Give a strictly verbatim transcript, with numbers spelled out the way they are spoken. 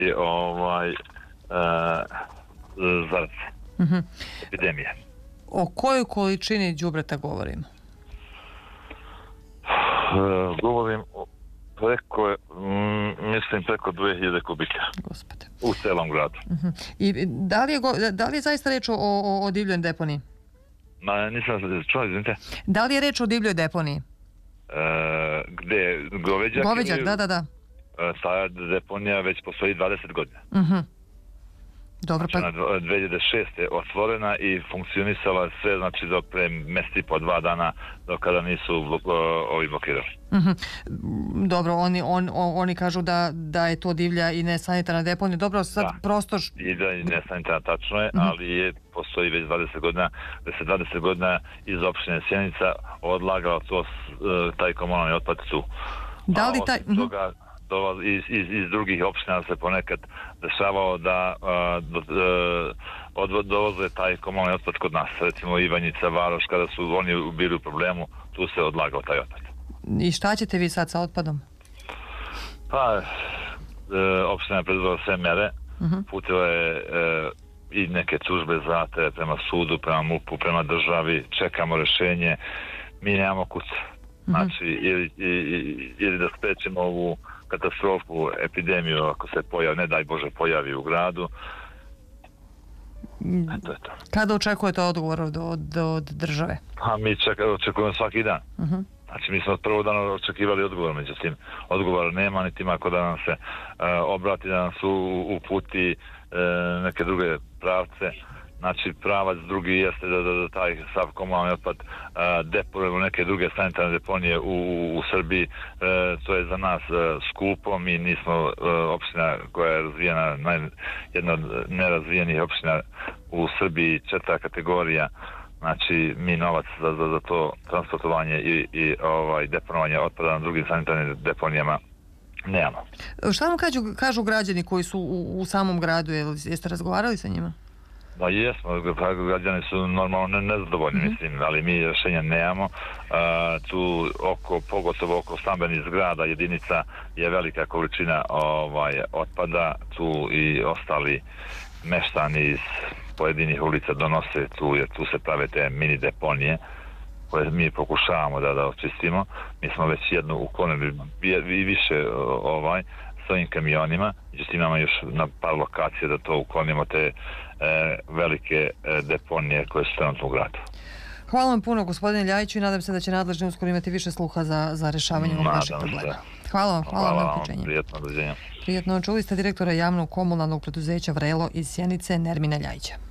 i ovaj uh, zaraze, uh-huh. epidemije. O kojoj količini đubreta govorimo? Uh, govorim o preko, mm, mislim preko dvije hiljade kubika. Gospode. U celom gradu. Uh-huh. I da li je, go, da li je zaista reč o, o, o divljoj deponiji? Ma, nisam se čuo, izvinite. Da li je reč o divljoj deponiji? Uh, gde? Goveđak? Goveđak, ili, da, da, da. Uh, ta deponija već postoji dvadeset godina. Uh-huh. Dobro, pa... Znači, dvije hiljade šeste otvorena i funkcionisala sve, znači do pre mjesec i po dva dana do kada nisu blo, ovi blokirali. Uh-huh. Dobro, oni, on, oni kažu da, da je to divlja i nesanitarna deponija. Dobro, sad da. prosto... I da je nesanitarna, tačno je, uh-huh. ali je, postoji već dvadeset godina, da se dvadeset godina iz opštine Sjenica odlagalo to, taj komunalni otpad tu. Da li taj... Uh-huh. Toga, Iz, iz, iz drugih opština se ponekad dešavalo da uh, do, uh, dovoze taj komunalni otpad kod nas, recimo Ivanjica, Varoš, kada su oni bili u problemu, tu se odlagao taj otpad. I šta ćete vi sad sa otpadom? Pa, uh, opština je preduzela sve mere, uh-huh. putila je uh, i neke tužbe za te prema sudu, prema M U P-u, prema državi, čekamo rješenje, mi nemamo kuća. Znači, uh-huh. ili, ili, ili da sprečimo ovu katastrofu, epidemiju, ako se pojavi, ne daj Bože, pojavi u gradu. Eto je to. Kada očekujete odgovor od, od, od države? Pa mi čeka, očekujemo svaki dan. Uh-huh. Znači, mi smo od prvog dana očekivali odgovor, međutim, odgovora nema, niti ima ko da nam se uh, obrati, da nam su uputi uh, neke druge pravce. Znači, pravac drugi jeste da, da, da taj sav komunalni otpad uh, deponujemo neke druge sanitarne deponije u, u, u Srbiji. Uh, to je za nas uh, skupo. Mi nismo uh, opština koja je razvijena, naj, jedna od nerazvijenih opština u Srbiji, četvrta kategorija. Znači, mi novac za, za, za to transportovanje i, i ovaj, deponovanje otpada na drugim sanitarnim deponijama nemamo. Šta vam kažu, kažu građani koji su u, u samom gradu? Jeste razgovarali sa njima? Da, jesmo, građani su normalno nezadovoljni, mm-hmm. mislim, ali mi rješenja nemamo. Uh, tu oko, pogotovo oko stambenih zgrada jedinica je velika količina ovaj, otpada, tu i ostali meštani iz pojedinih ulica donose tu, jer tu se prave te mini deponije koje mi pokušavamo da, da očistimo. Mi smo već jednu uklonili i više ovaj, s ovim kamionima, međutim imamo još na par lokacije da to uklonimo, te e, velike e, deponije koje su trenutno u gradu. Hvala vam puno, gospodine Ljajiću, i nadam se da će nadležni uskoro imati više sluha za, za rješavanje ovog našeg problema. Hvala vam, hvala, hvala vam na uključenje. Prijetno, doviđenja. Prijetno, čuli ste direktora javnog komunalnog preduzeća Vrelo iz Sjenice, Nermina Ljajića.